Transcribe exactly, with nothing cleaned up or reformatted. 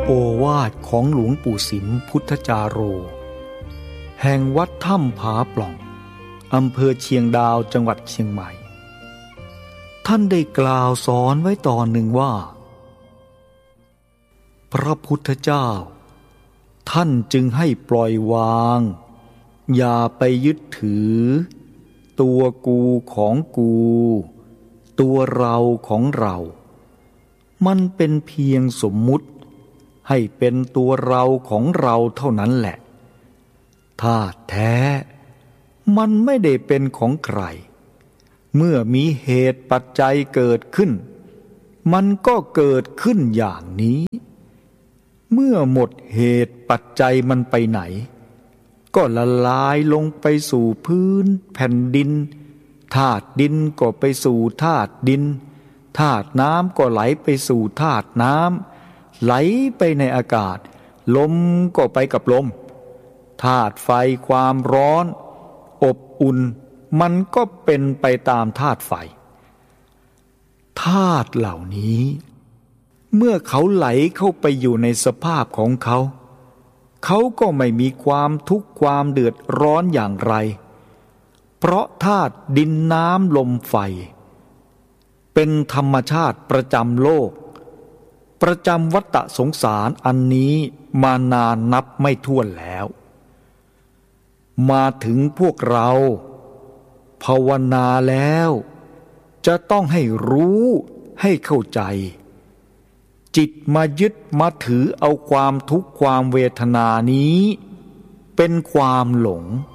โอวาทของหลวงปู่สิมพุทธจาโรแห่งวัดถ้ำผาปล่องอำเภอเชียงดาวจังหวัดเชียงใหม่ท่านได้กล่าวสอนไว้ตอนหนึ่งว่าพระพุทธเจ้าท่านจึงให้ปล่อยวางอย่าไปยึดถือตัวกูของกูตัวเราของเรามันเป็นเพียงสมมุติให้เป็นตัวเราของเราเท่านั้นแหละธาตุแท้มันไม่ได้เป็นของใครเมื่อมีเหตุปัจจัยเกิดขึ้นมันก็เกิดขึ้นอย่างนี้เมื่อหมดเหตุปัจจัยมันไปไหนก็ละลายลงไปสู่พื้นแผ่นดินธาตุดินก็ไปสู่ธาตุดินธาตุน้ำก็ไหลไปสู่ธาตุน้ำไหลไปในอากาศลมก็ไปกับลมธาตุไฟความร้อนอบอุ่นมันก็เป็นไปตามธาตุไฟธาตุเหล่านี้เมื่อเขาไหลเข้าไปอยู่ในสภาพของเขาเขาก็ไม่มีความทุกข์ความเดือดร้อนอย่างไรเพราะธาตุดินน้ำลมไฟเป็นธรรมชาติประจำโลกประจำวัฏสงสารอันนี้มานานนับไม่ถ้วนแล้วมาถึงพวกเราภาวนาแล้วจะต้องให้รู้ให้เข้าใจจิตมายึดมาถือเอาความทุกข์ความเวทนานี้เป็นความหลง